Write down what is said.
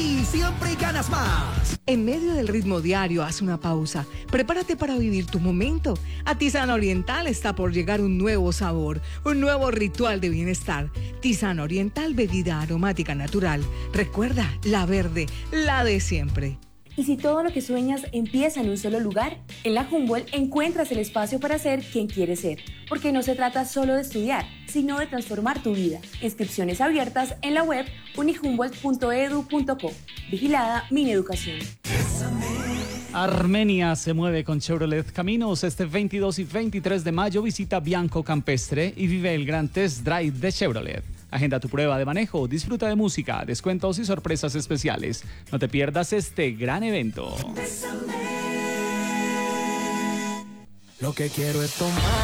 y siempre ganas más. En medio del ritmo diario, haz una pausa. Prepárate para vivir tu momento. A Tisana Oriental está por llegar un nuevo sabor, un nuevo ritual de bienestar. Tisana Oriental, bebida aromática natural. Recuerda, la verde, la de siempre. ¿Y si todo lo que sueñas empieza en un solo lugar? En la Humboldt encuentras el espacio para ser quien quieres ser, porque no se trata solo de estudiar, sino de transformar tu vida. Inscripciones abiertas en la web unihumboldt.edu.co. Vigilada Mineducación. Armenia se mueve con Chevrolet Caminos. Este 22 y 23 de mayo visita Bianco Campestre y vive el gran test drive de Chevrolet. Agenda tu prueba de manejo, disfruta de música, descuentos y sorpresas especiales. No te pierdas este gran evento. Lo que quiero es tomar.